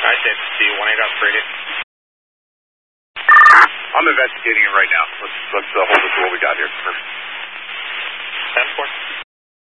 Alright, Dave, see you 1-8 upgraded. I'm investigating it right now. Let's hold this to what we got here.